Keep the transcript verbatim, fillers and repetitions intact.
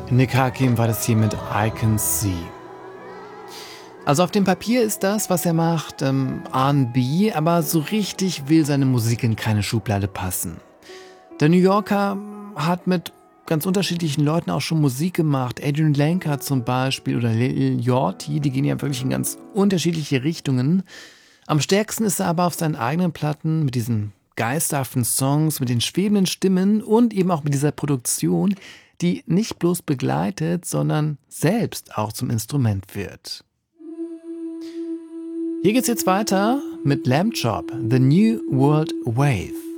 Nick Hakim war das hier mit I Can See. Also auf dem Papier ist das, was er macht, ähm, R und B, aber so richtig will seine Musik in keine Schublade passen. Der New Yorker hat mit ganz unterschiedlichen Leuten auch schon Musik gemacht. Adrian Lenker zum Beispiel oder Lil Yachty, die gehen ja wirklich in ganz unterschiedliche Richtungen. Am stärksten ist er aber auf seinen eigenen Platten mit diesen geisterhaften Songs, mit den schwebenden Stimmen und eben auch mit dieser Produktion, die nicht bloß begleitet, sondern selbst auch zum Instrument wird. Hier geht's jetzt weiter mit Lamb Chop, The New World Wave.